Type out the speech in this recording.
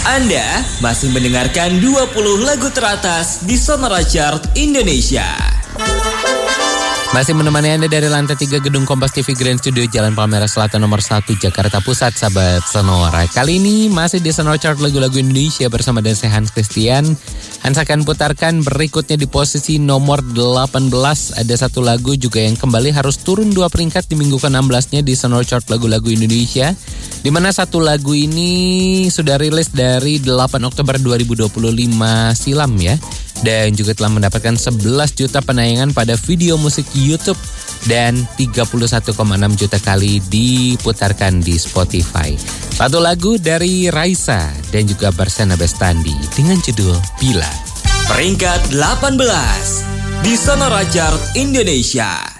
Anda masih mendengarkan 20 lagu teratas di Sonora Chart Indonesia. Masih menemani Anda dari lantai 3 Gedung Kompas TV Grand Studio Jalan Palmerah Selatan nomor 1 Jakarta Pusat, sahabat Sonora. Kali ini masih di Sonora Chart lagu-lagu Indonesia bersama dan saya Hans Christian. Hans akan putarkan berikutnya di posisi nomor 18. Ada satu lagu juga yang kembali harus turun 2 peringkat di minggu ke-16-nya di Sonora Chart lagu-lagu Indonesia. Di mana satu lagu ini sudah rilis dari 8 Oktober 2025 silam ya. Dan juga telah mendapatkan 11 juta penayangan pada video musik YouTube dan 31,6 juta kali diputarkan di Spotify. Satu lagu dari Raisa dan juga Barsana Bestandi dengan judul Bila. Peringkat 18 di Sonora Chart Indonesia.